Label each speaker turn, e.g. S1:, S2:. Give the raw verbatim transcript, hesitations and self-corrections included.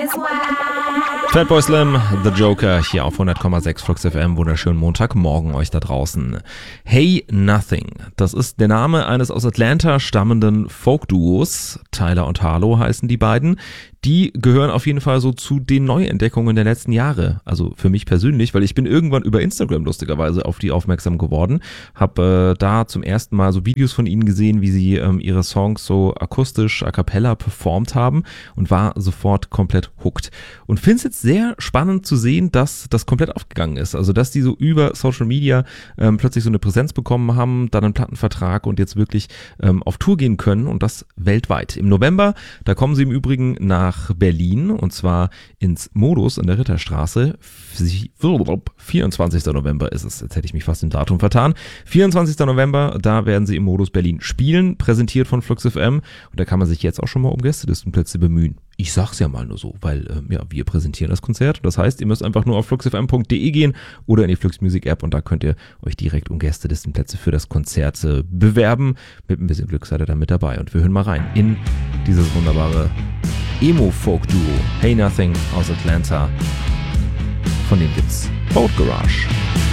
S1: Fatboy Slim, The Joker, hier auf hundert Komma sechs Flux F M. Wunderschönen Montagmorgen euch da draußen. Hey Nothing, das ist der Name eines aus Atlanta stammenden Folk-Duos. Tyler und Harlow heißen die beiden. Die gehören auf jeden Fall so zu den Neuentdeckungen der letzten Jahre. Also für mich persönlich, weil ich bin irgendwann über Instagram lustigerweise auf die aufmerksam geworden. Hab äh, da zum ersten Mal so Videos von ihnen gesehen, wie sie ähm, ihre Songs so akustisch, a cappella performt haben und war sofort komplett hooked. Und finde es jetzt sehr spannend zu sehen, dass das komplett aufgegangen ist. Also dass die so über Social Media ähm, plötzlich so eine Präsenz bekommen haben, dann einen Plattenvertrag und jetzt wirklich ähm, auf Tour gehen können und das weltweit. Im November, da kommen sie im Übrigen nach nach Berlin und zwar ins Modus in der Ritterstraße. vierundzwanzigster November ist es, jetzt hätte ich mich fast im Datum vertan. vierundzwanzigster November, da werden sie im Modus Berlin spielen, präsentiert von Flux F M und da kann man sich jetzt auch schon mal um Gästelistenplätze bemühen. Ich sag's ja mal nur so, weil ähm, ja, wir präsentieren das Konzert. Das heißt, ihr müsst einfach nur auf flux f m punkt d e gehen oder in die Flux Music App und da könnt ihr euch direkt um Gästelistenplätze für das Konzert äh, bewerben. Mit ein bisschen Glück seid ihr dann mit dabei und wir hören mal rein in dieses wunderbare Emo-Folk-Duo Hey Nothing aus Atlanta. Von denen gibt's Boat Garage.